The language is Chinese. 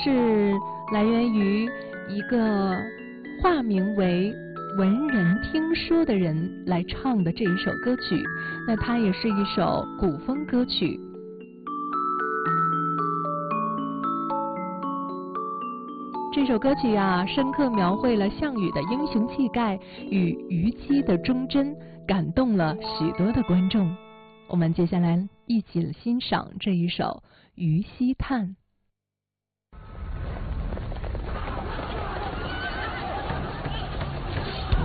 是来源于一个化名为文人听说的人来唱的这一首歌曲。那它也是一首古风歌曲。这首歌曲啊，深刻描绘了项羽的英雄气概与虞姬的忠贞，感动了许多的观众。我们接下来一起欣赏这一首《虞兮叹》。